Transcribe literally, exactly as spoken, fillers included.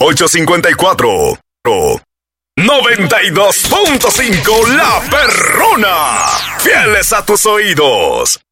ocho cinco cuatro, noventa y dos punto cinco La Perrona. Fieles a tus oídos.